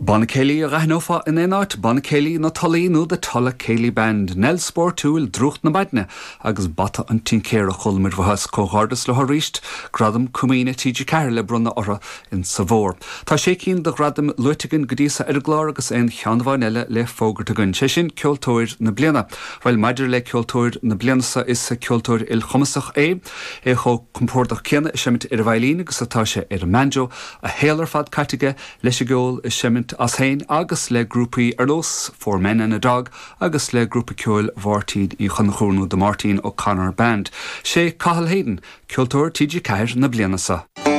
Bana Kelly a Rahnofa in Enart, Bana Kelly na Tali no the Tala Kelly Band, Nel Sport Tool, Drucht na Badne, agus Bata an Tinkera Hulmir Vahas Cohardus lo Harist, Gradam Kumina Tiji Carla Brunna Ora in Savor. Ta Shakin the Gradam Lutigan Gadisa Erglaragus and Hanvanella le Fogertagun Cheshin, Kultur na Bliana, while Major le Kultur na Bliansa is a Kultur il Homasach Eho Comportach Kiana, Shemit Irvailin, Satasha Irmanjo, a Haler Fad Katiga, Leshigol, Shemit as hain agus le grúpi Erlos, 4 men and a dog, agus le grúpi Kjol Vortid I Chunchurnu the Martin O'Connor Band. She Cahal Hayden, Kultur TG Cair na Blianasa.